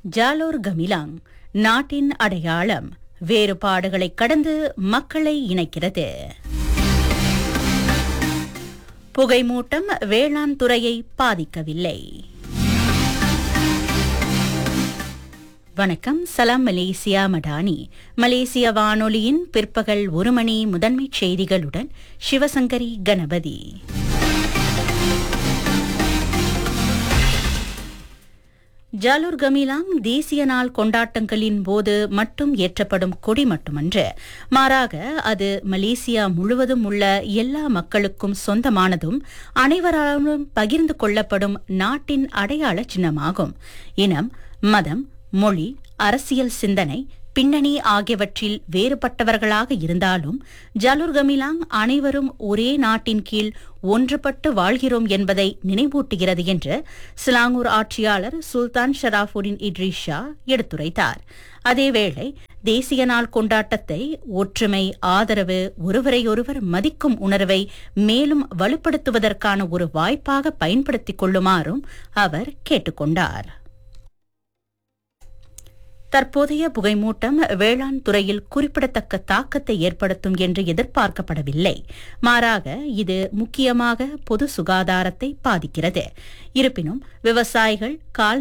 ஜாலோர் கமிலாங் நாட்டின் அடையாளம் வேறுபாடுகளை கடந்து மக்களை இணைக்கிறது. புகைமூட்டம் வேளாண் துறையை பாதிக்கவில்லை. வணக்கம், சலாம் மலேசியா மடானி. மலேசிய வானொலியின் பிற்பகல் 1 மணி முதன்மைச் செய்திகளுடன் சிவசங்கரி கணபதி. ஜாலூர் கமிலாங் தேசிய நாள் கொண்டாட்டங்களின் போது மட்டும் ஏற்றப்படும் கொடி மட்டுமன்று, மாறாக அது மலேசியா முழுவதும் உள்ள எல்லா மக்களுக்கும் சொந்தமானதும் அனைவராலும் பகிர்ந்து கொள்ளப்படும் நாட்டின் அடையாள சின்னமாகும். இனம், மதம், மொழி, அரசியல் சிந்தனை, பின்னணி ஆகியவற்றில் வேறுபட்டவர்களாக இருந்தாலும் ஜாலூர் கமிலாங் அனைவரும் ஒரே நாட்டின் கீழ் ஒன்றுபட்டு வாழ்கிறோம் என்பதை நினைவூட்டுகிறது என்று சிலாங்கூர் ஆட்சியாளர் சுல்தான் ஷராஃபுடின் இட்ரிஷா எடுத்துரைத்தார். அதேவேளை தேசிய நாள் கொண்டாட்டத்தை ஒற்றுமை, ஆதரவு, ஒருவரையொருவர் மதிக்கும் உணர்வை மேலும் வலுப்படுத்துவதற்கான ஒரு வாய்ப்பாக பயன்படுத்திக் கொள்ளுமாறும் அவர் கேட்டுக்கொண்டார். தற்போதைய புகைமூட்டம் வேளாண் துறையில் குறிப்பிடத்தக்க தாக்கத்தை ஏற்படுத்தும் என்று எதிர்பார்க்கப்படவில்லை. மாறாக இது முக்கியமாக பொது சுகாதாரத்தை பாதிக்கிறது. இருப்பினும் விவசாயிகள்,